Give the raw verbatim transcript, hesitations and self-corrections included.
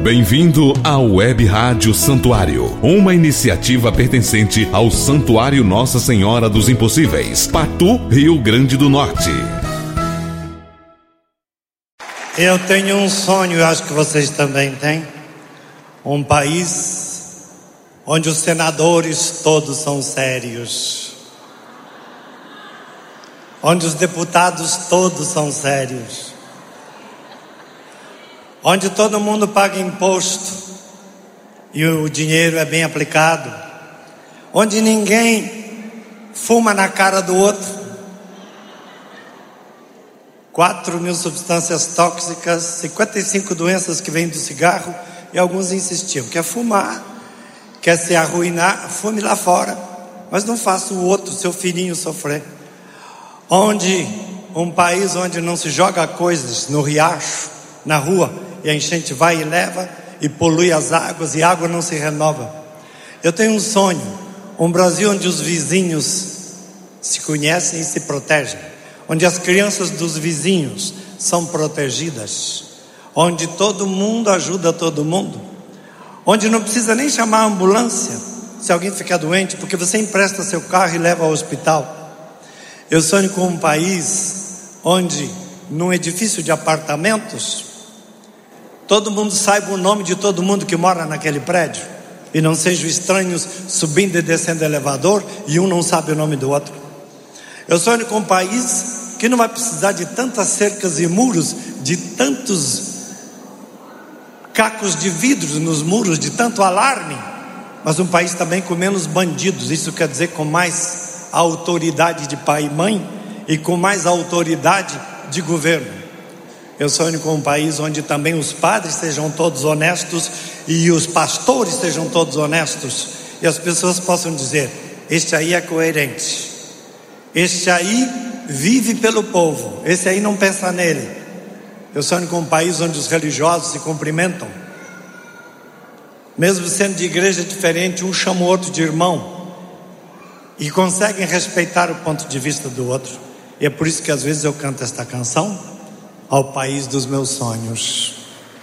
Bem-vindo à Web Rádio Santuário, uma iniciativa pertencente ao Santuário Nossa Senhora dos Impossíveis, Patu, Rio Grande do Norte. Eu tenho um sonho, eu acho que vocês também têm. Um país onde os senadores todos são sérios, onde os deputados todos são sérios, onde todo mundo paga imposto e o dinheiro é bem aplicado, onde ninguém fuma na cara do outro. quatro mil substâncias tóxicas, cinquenta e cinco doenças que vêm do cigarro, e alguns insistiam: quer fumar, quer se arruinar, fume lá fora, mas não faça o outro, seu filhinho, sofrer. Onde um país onde não se joga coisas no riacho, na rua, e a enchente vai e leva e polui as águas, e a água não se renova. Eu tenho um sonho, um Brasil onde os vizinhos se conhecem e se protegem, onde as crianças dos vizinhos são protegidas, onde todo mundo ajuda todo mundo, onde não precisa nem chamar a ambulância se alguém ficar doente, porque você empresta seu carro e leva ao hospital. Eu sonho com um país onde, num edifício de apartamentos, todo mundo saiba o nome de todo mundo que mora naquele prédio, e não sejam estranhos subindo e descendo o elevador e um não sabe o nome do outro. Eu sonho com um país que não vai precisar de tantas cercas e muros, de tantos cacos de vidro nos muros, de tanto alarme, mas um país também com menos bandidos. Isso quer dizer com mais autoridade de pai e mãe e com mais autoridade de governo. Eu sonho com um país onde também os padres sejam todos honestos e os pastores sejam todos honestos, e as pessoas possam dizer: este aí é coerente, este aí vive pelo povo, esse aí não pensa nele. Eu sonho com um país onde os religiosos se cumprimentam, mesmo sendo de igreja diferente, um chama o outro de irmão, e conseguem respeitar o ponto de vista do outro. E é por isso que às vezes eu canto esta canção: ao país dos meus sonhos.